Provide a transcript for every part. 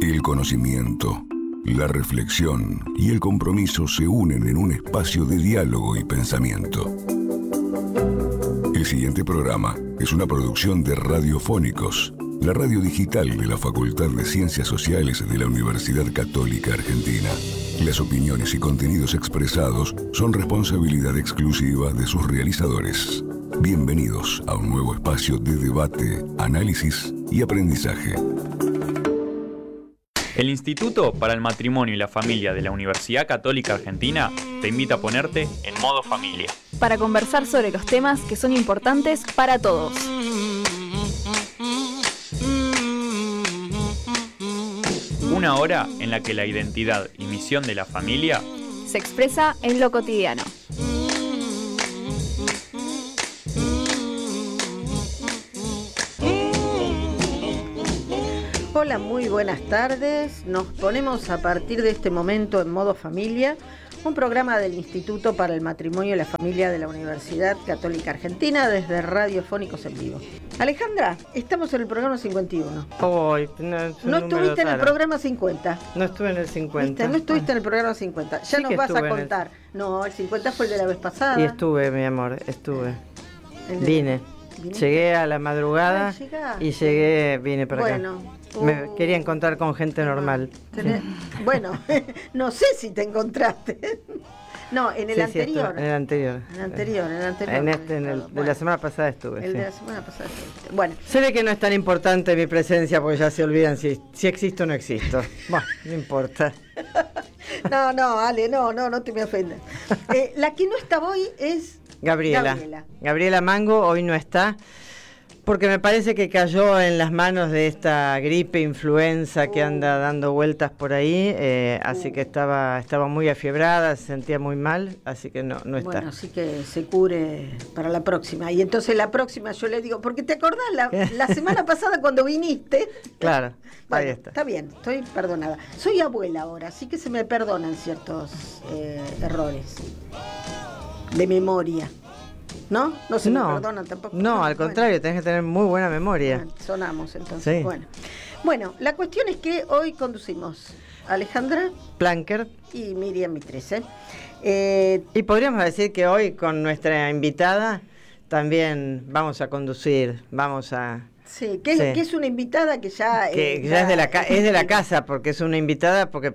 El conocimiento, la reflexión y el compromiso se unen en un espacio de diálogo y pensamiento. El siguiente programa es una producción de Radiofónicos, la radio digital de la Facultad de Ciencias Sociales de la Universidad Católica Argentina. Las opiniones y contenidos expresados son responsabilidad exclusiva de sus realizadores. Bienvenidos a un nuevo espacio de debate, análisis y aprendizaje. El Instituto para el Matrimonio y la Familia de la Universidad Católica Argentina te invita a ponerte en modo familia. Para conversar sobre los temas que son importantes para todos. Una hora en la que la identidad y misión de la familia se expresa en lo cotidiano. Hola, muy buenas tardes. Nos ponemos a partir de este momento en modo familia, un programa del Instituto para el Matrimonio y la Familia de la Universidad Católica Argentina desde Radiofónicos en Vivo. Alejandra, estamos en el programa 51. Hoy, no estuviste en el programa 50. No estuve en el 50. ¿Viste? No estuviste en el programa 50. Ya Sí nos que vas a estuve contar. No, el 50 fue el de la vez pasada. Y estuve, mi amor, estuve. Vine. Llegué a la madrugada y vine para acá. Me quería encontrar con gente normal. Bueno, no sé si te encontraste. No, en el anterior. En el anterior. De la semana pasada estuve. De la semana pasada estuviste. Bueno. Se ve que no es tan importante mi presencia porque ya se olvidan si existo o no existo. Bueno, no importa. No, Ale, no te me ofendas. La que no estaba hoy es Gabriela Mango hoy no está porque me parece que cayó en las manos de esta gripe influenza que anda dando vueltas por ahí, así que estaba muy afiebrada, se sentía muy mal, así que no está. Bueno, así que se cure para la próxima. Y entonces la próxima yo le digo, porque te acordás la semana pasada cuando viniste. Claro, bueno, ahí está. Está bien, estoy perdonada. Soy abuela ahora, así que se me perdonan ciertos errores de memoria. ¿No? No se me perdonan tampoco. No, al contrario, tenés que tener muy buena memoria. Bueno, sonamos entonces. Sí. Bueno, la cuestión es que hoy conducimos Alejandra Planker y Miriam Mitrese. Y podríamos decir que hoy con nuestra invitada también vamos a conducir, Sí, que es una invitada que ya... es de la casa, porque es una invitada, porque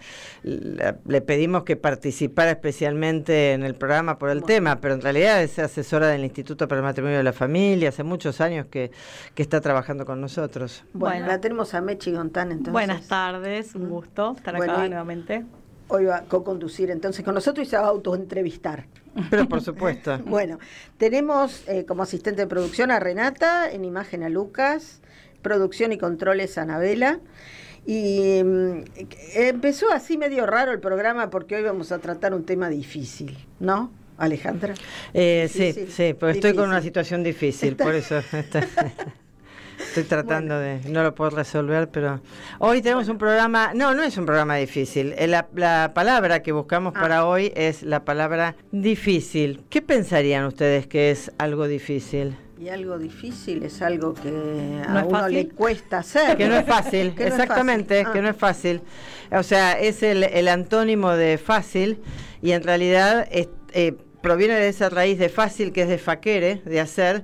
le pedimos que participara especialmente en el programa por el tema, pero en realidad es asesora del Instituto para el Matrimonio y la Familia, hace muchos años que está trabajando con nosotros. Bueno, la tenemos a Mechi Gontán entonces. Buenas tardes, un gusto estar acá nuevamente. Hoy va a co-conducir entonces con nosotros y se va a autoentrevistar. Pero por supuesto. Bueno, tenemos como asistente de producción a Renata, en imagen a Lucas, producción y controles a Anabela. Y empezó así medio raro el programa porque hoy vamos a tratar un tema difícil, ¿no, Alejandra? Sí, porque estoy con una situación difícil, por eso... Estoy tratando no lo puedo resolver, pero hoy tenemos un programa, no es un programa difícil. La palabra que buscamos para hoy es la palabra difícil. ¿Qué pensarían ustedes que es algo difícil? Y algo difícil es algo que a uno le cuesta hacer. Que no es fácil, exactamente, que no es fácil. O sea, es el antónimo de fácil y en realidad proviene de esa raíz de fácil, que es de facere, de hacer,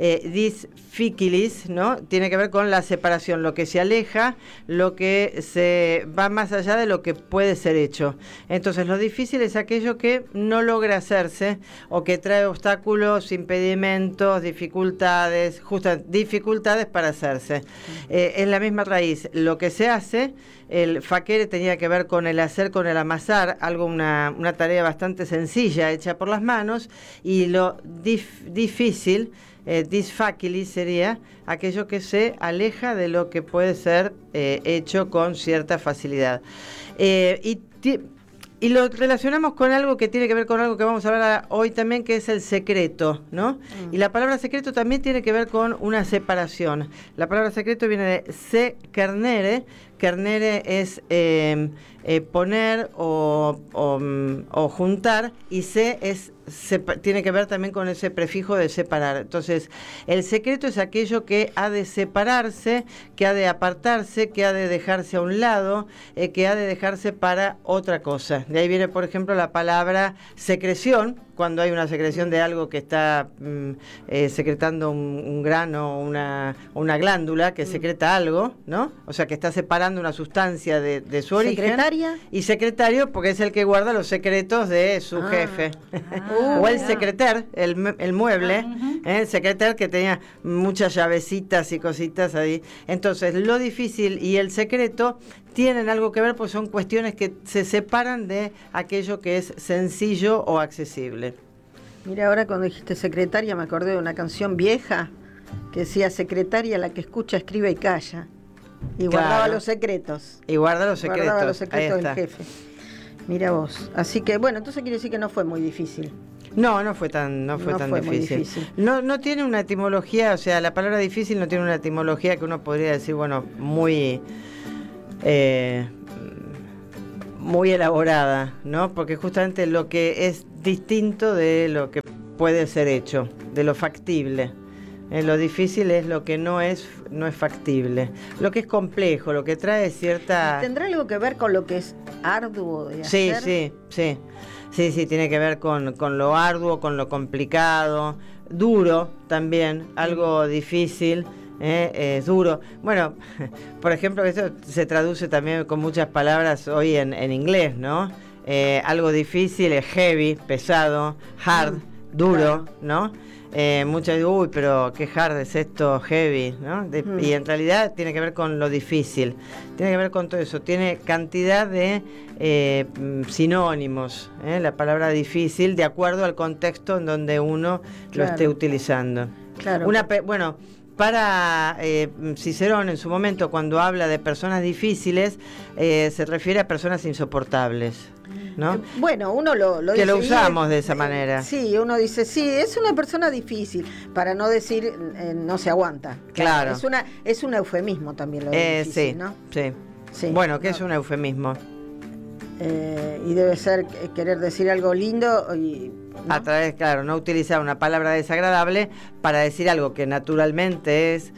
disficilis, ¿no? Tiene que ver con la separación, lo que se aleja, lo que se va más allá de lo que puede ser hecho. Entonces, lo difícil es aquello que no logra hacerse o que trae obstáculos, impedimentos, dificultades para hacerse. Es la misma raíz. Lo que se hace, el facere tenía que ver con el hacer, con el amasar, una tarea bastante sencilla, hecha por las manos, y lo difícil, disfacilis, sería aquello que se aleja de lo que puede ser hecho con cierta facilidad. Y lo relacionamos con algo que tiene que ver con algo que vamos a hablar hoy también, que es el secreto, ¿no? Y la palabra secreto también tiene que ver con una separación. La palabra secreto viene de secernere, Kernere es poner o juntar, y tiene que ver también con ese prefijo de separar. Entonces, el secreto es aquello que ha de separarse, que ha de apartarse, que ha de dejarse a un lado, que ha de dejarse para otra cosa. De ahí viene, por ejemplo, la palabra secreción, cuando hay una secreción de algo que está secretando un grano, una glándula que secreta algo, ¿no? O sea, que está separando una sustancia de su origen. ¿Secretaria? Y secretario, porque es el que guarda los secretos de su jefe. O el secreter, el mueble, el secreter que tenía muchas llavecitas y cositas ahí. Entonces, lo difícil y el secreto tienen algo que ver, pues son cuestiones que se separan de aquello que es sencillo o accesible. Mira, ahora cuando dijiste secretaria me acordé de una canción vieja que decía: secretaria, la que escucha, escribe y calla. Y guardaba los secretos. Y guarda los secretos. Guardaba los secretos del jefe. Mira vos. Así que, bueno, entonces quiere decir que no fue muy difícil. No fue tan difícil. No tiene una etimología, o sea, la palabra difícil no tiene una etimología que uno podría decir, bueno, muy elaborada, ¿no? Porque justamente lo que es distinto de lo que puede ser hecho, de lo factible. Lo difícil es lo que no es factible. Lo que es complejo, lo que trae cierta... ¿Tendrá algo que ver con lo que es arduo de hacer? Sí, tiene que ver con lo arduo, con lo complicado, duro también, algo difícil, es duro. Bueno, por ejemplo, esto se traduce también con muchas palabras hoy en inglés, ¿no? Algo difícil es heavy, pesado, hard, duro, claro, ¿no? Muchos dicen, uy, pero qué hard es esto, heavy, ¿no? Y en realidad tiene que ver con lo difícil, tiene que ver con todo eso, tiene cantidad de sinónimos, la palabra difícil, de acuerdo al contexto en donde uno lo esté utilizando. Claro. Bueno, para Cicerón en su momento, cuando habla de personas difíciles, se refiere a personas insoportables, ¿no? Bueno, uno lo que dice, lo usamos de esa manera. Sí, uno dice, sí, es una persona difícil, para no decir no se aguanta. Claro. Es un eufemismo también lo de difícil, sí, ¿no? Sí. Bueno, que es un eufemismo. Y debe ser querer decir algo lindo y... ¿no? A través, claro, no utilizar una palabra desagradable para decir algo que naturalmente es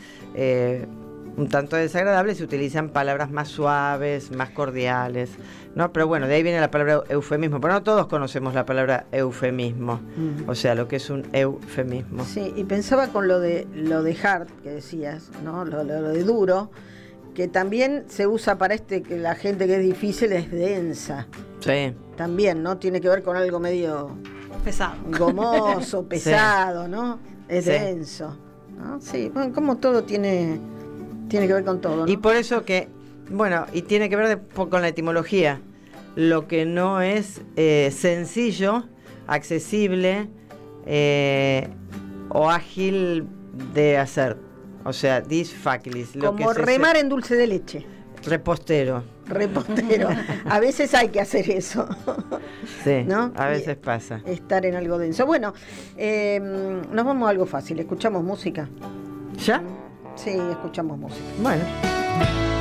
un tanto desagradable, se utilizan palabras más suaves, más cordiales, ¿no? Pero bueno, de ahí viene la palabra eufemismo. Pero no todos conocemos la palabra eufemismo, o sea, lo que es un eufemismo. Sí, y pensaba con lo de hard que decías, ¿no? Lo de duro, que también se usa para que la gente que es difícil es densa. Sí. También, ¿no? Tiene que ver con algo medio pesado, gomoso, pesado, sí, ¿no? Es denso, ¿no? Sí, bueno, como todo tiene que ver con todo, ¿no? Y por eso que, bueno, y tiene que ver con la etimología. Lo que no es sencillo, accesible o ágil de hacer. O sea, disfacilis. Como remar en dulce de leche. Repostero. A veces hay que hacer eso. Sí, ¿no? A veces pasa. Estar en algo denso. Bueno, nos vamos a algo fácil. ¿Escuchamos música? ¿Ya? Sí, escuchamos música. Bueno.